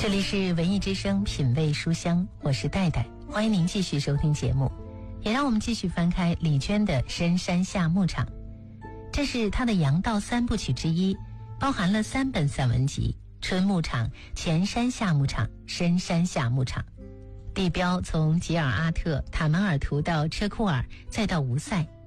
这里是文艺之声品味书香，我是戴戴，欢迎您继续收听节目，也让我们继续翻开李娟的《深山下牧场》，这是她的阳道三部曲之一，包含了3本散文集：春牧场、前山下牧场、深山下牧场。地标从吉尔阿特、塔门尔图到车库尔，再到吴塞。